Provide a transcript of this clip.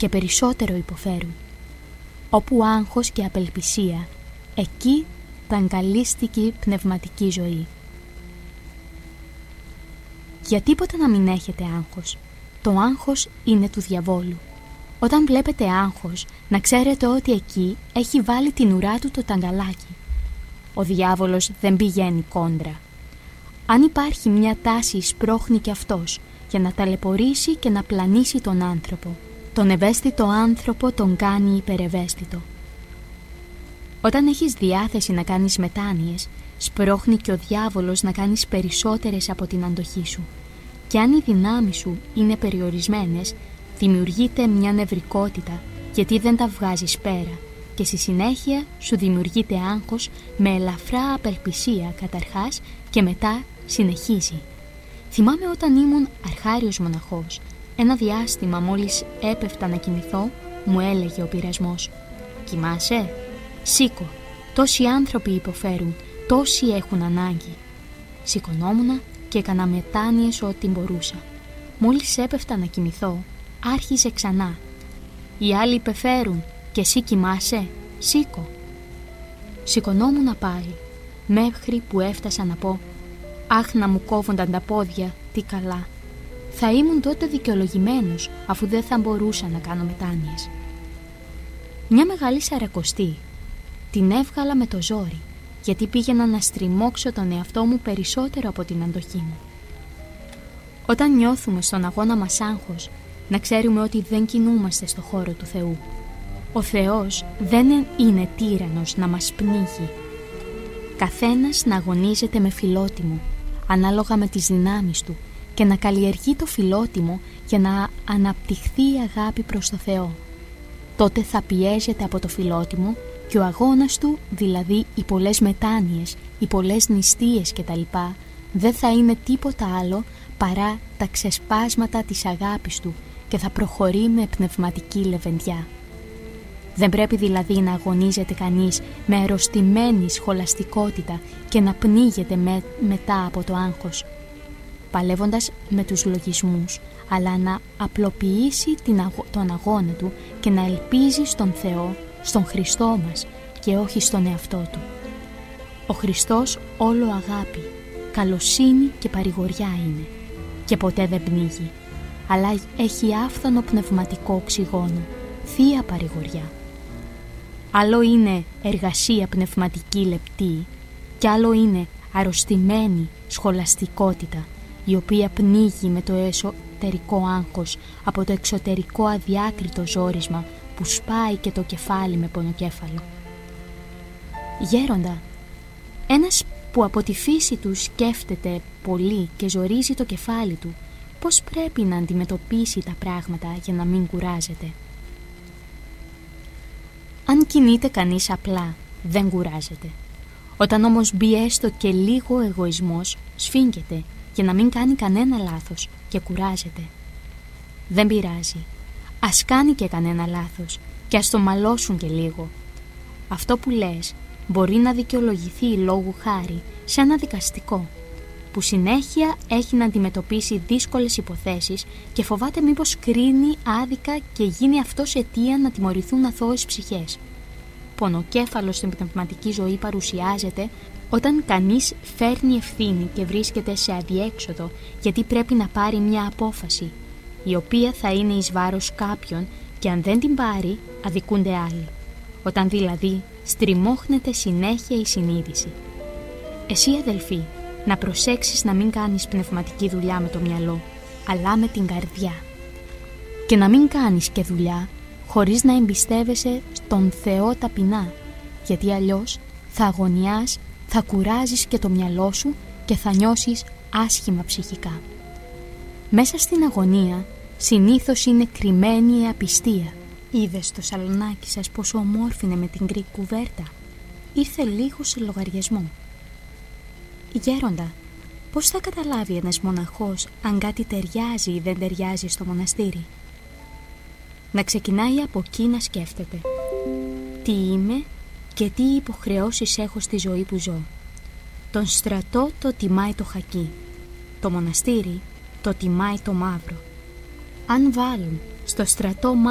και περισσότερο υποφέρουν. Όπου άγχος και απελπισία, εκεί ταγκαλίστηκε πνευματική ζωή. Για τίποτα να μην έχετε άγχος. Το άγχος είναι του διαβόλου. Όταν βλέπετε άγχος, να ξέρετε ότι εκεί έχει βάλει την ουρά του το ταγκαλάκι. Ο διάβολος δεν πηγαίνει κόντρα. Αν υπάρχει μια τάση, σπρώχνει και αυτός για να ταλαιπωρήσει και να πλανήσει τον άνθρωπο. Τον ευαίσθητο άνθρωπο τον κάνει υπερευαίσθητο. Όταν έχεις διάθεση να κάνεις μετάνοιες, σπρώχνει και ο διάβολος να κάνεις περισσότερες από την αντοχή σου. Και αν οι δυνάμεις σου είναι περιορισμένες, δημιουργείται μια νευρικότητα γιατί δεν τα βγάζεις πέρα και στη συνέχεια σου δημιουργείται άγχος με ελαφρά απελπισία καταρχάς και μετά συνεχίζει. Θυμάμαι όταν ήμουν αρχάριος μοναχός, ένα διάστημα μόλις έπεφτα να κοιμηθώ, μου έλεγε ο πειρασμός: «Κοιμάσαι? Σήκω, τόσοι άνθρωποι υποφέρουν, τόσοι έχουν ανάγκη». Σηκωνόμουνα και έκανα μετάνοιες ό,τι μπορούσα. Μόλις έπεφτα να κοιμηθώ, άρχισε ξανά: «Οι άλλοι υπεφέρουν και εσύ κοιμάσαι? Σήκω». Σηκωνόμουνα πάλι, μέχρι που έφτασα να πω: «Αχ, να μου κόβονταν τα πόδια, τι καλά». Θα ήμουν τότε δικαιολογημένος, αφού δεν θα μπορούσα να κάνω μετάνοιες. Μια μεγάλη σαρακοστή την έβγαλα με το ζόρι, γιατί πήγαινα να στριμώξω τον εαυτό μου περισσότερο από την αντοχή μου. Όταν νιώθουμε στον αγώνα μας άγχος, να ξέρουμε ότι δεν κινούμαστε στο χώρο του Θεού. Ο Θεός δεν είναι τύραννος να μας πνίγει. Καθένας να αγωνίζεται με φιλότιμο, ανάλογα με τις δυνάμεις του, και να καλλιεργεί το φιλότιμο για να αναπτυχθεί η αγάπη προς το Θεό. Τότε θα πιέζεται από το φιλότιμο και ο αγώνας του, δηλαδή οι πολλές μετάνοιες, οι πολλές νηστείες κτλ, δεν θα είναι τίποτα άλλο παρά τα ξεσπάσματα της αγάπης του και θα προχωρεί με πνευματική λεβεντιά. Δεν πρέπει δηλαδή να αγωνίζεται κανείς με αρρωστημένη σχολαστικότητα και να πνίγεται μετά από το άγχος, παλεύοντας με τους λογισμούς, αλλά να απλοποιήσει τον αγώνα του και να ελπίζει στον Θεό, στον Χριστό μας και όχι στον εαυτό του. Ο Χριστός όλο αγάπη, καλοσύνη και παρηγοριά είναι και ποτέ δεν πνίγει, αλλά έχει άφθονο πνευματικό οξυγόνο, θεία παρηγοριά. Άλλο είναι εργασία πνευματική λεπτή και άλλο είναι αρρωστημένη σχολαστικότητα, η οποία πνίγει με το εσωτερικό άγχος από το εξωτερικό αδιάκριτο ζόρισμα που σπάει και το κεφάλι με πονοκέφαλο. Γέροντα, ένας που από τη φύση του σκέφτεται πολύ και ζορίζει το κεφάλι του, πώς πρέπει να αντιμετωπίσει τα πράγματα για να μην κουράζεται? Αν κινείται κανείς απλά, δεν κουράζεται. Όταν όμως μπει έστω και λίγο εγωισμός, σφίγγεται για να μην κάνει κανένα λάθος και κουράζεται. Δεν πειράζει. Ας κάνει και κανένα λάθος και ας το μαλώσουν και λίγο. Αυτό που λες μπορεί να δικαιολογηθεί λόγου χάρη σε ένα δικαστικό, που συνέχεια έχει να αντιμετωπίσει δύσκολες υποθέσεις και φοβάται μήπως κρίνει άδικα και γίνει αυτός αιτία να τιμωρηθούν αθώες ψυχές. Πονοκέφαλος στην πνευματική ζωή παρουσιάζεται όταν κανείς φέρνει ευθύνη και βρίσκεται σε αδιέξοδο γιατί πρέπει να πάρει μια απόφαση, η οποία θα είναι εις βάρος κάποιον και αν δεν την πάρει αδικούνται άλλοι. Όταν δηλαδή στριμώχνεται συνέχεια η συνείδηση. Εσύ, αδελφή, να προσέξεις να μην κάνεις πνευματική δουλειά με το μυαλό, αλλά με την καρδιά. Και να μην κάνεις και δουλειά χωρίς να εμπιστεύεσαι στον Θεό ταπεινά, γιατί αλλιώς θα αγωνιάς, θα κουράζεις και το μυαλό σου και θα νιώσεις άσχημα ψυχικά. Μέσα στην αγωνία συνήθως είναι κρυμμένη η απιστία. Είδες στο σαλονάκι σας πόσο ομόρφινε με την γκρι κουβέρτα? Ήρθε λίγο σε λογαριασμό. Γέροντα, πώς θα καταλάβει ένας μοναχός αν κάτι ταιριάζει ή δεν ταιριάζει στο μοναστήρι? Να ξεκινάει από εκεί να σκέφτεται. Τι είμαι και τι υποχρεώσεις έχω στη ζωή που ζω. Τον στρατό το τιμάει το χακί. Το μοναστήρι το τιμάει το μαύρο. Αν βάλουν στο στρατό